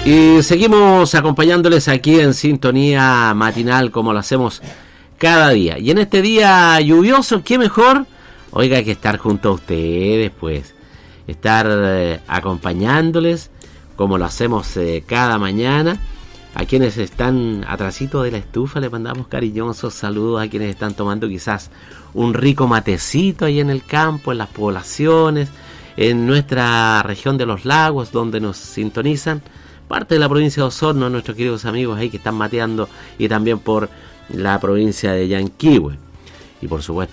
Y seguimos acompañándoles aquí en Sintonía Matinal como lo hacemos cada día. Y en este día lluvioso, ¿qué mejor? Oiga, que estar junto a ustedes, pues. Estar acompañándoles como lo hacemos cada mañana. A quienes están atrasito de la estufa le mandamos cariñosos saludos. A quienes están tomando quizás un rico matecito ahí en el campo, en las poblaciones, en nuestra región de los lagos donde nos sintonizan. Parte de la provincia de Osorno, nuestros queridos amigos ahí que están mateando, y también por la provincia de Yanquihue. Y por supuesto